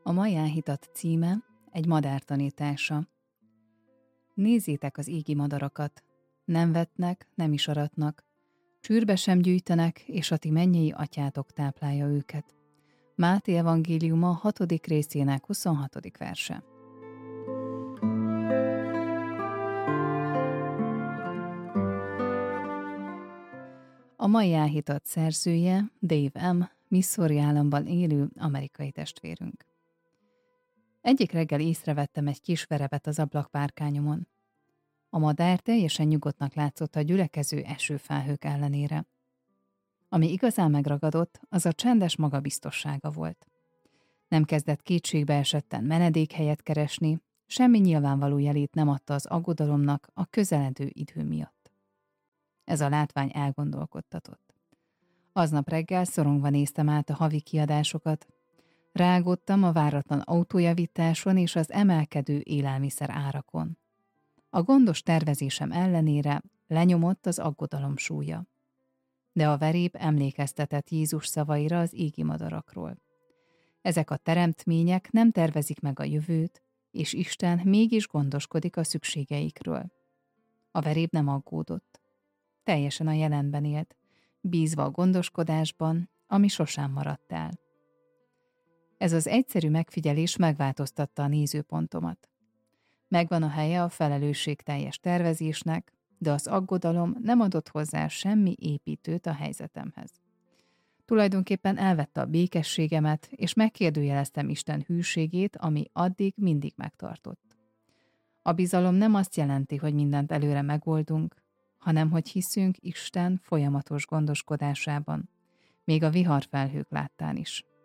A mai áhítat címe egy madár tanítása. Nézzétek az égi madarakat, nem vetnek, nem is aratnak, csűrbe sem gyűjtenek, és a ti mennyei atyátok táplálja őket. Máté evangéliuma 6. részének 26. verse. A mai áhítat szerzője Dave M., Missouri államban élő amerikai testvérünk. Egyik reggel észrevettem egy kis verebet az ablakpárkányomon. A madár teljesen nyugodtnak látszott a gyülekező esőfelhők ellenére. Ami igazán megragadott, az a csendes magabiztossága volt. Nem kezdett kétségbe esetten menedékhelyet keresni, semmi nyilvánvaló jelét nem adta az aggodalomnak a közeledő idő miatt. Ez a látvány elgondolkodtatott. Aznap reggel szorongva néztem át a havi kiadásokat, rágódtam a váratlan autójavításon és az emelkedő élelmiszer árakon. A gondos tervezésem ellenére lenyomott az aggodalom súlya. De a verép emlékeztetett Jézus szavaira az égi madarakról. Ezek a teremtmények nem tervezik meg a jövőt, és Isten mégis gondoskodik a szükségeikről. A verép nem aggódott. Teljesen a jelenben élt, bízva a gondoskodásban, ami sosem maradt el. Ez az egyszerű megfigyelés megváltoztatta a nézőpontomat. Megvan a helye a felelősségteljes tervezésnek, de az aggodalom nem adott hozzá semmi építőt a helyzetemhez. Tulajdonképpen elvette a békességemet, és megkérdőjeleztem Isten hűségét, ami addig mindig megtartott. A bizalom nem azt jelenti, hogy mindent előre megoldunk, hanem hogy hiszünk Isten folyamatos gondoskodásában, még a viharfelhők láttán is.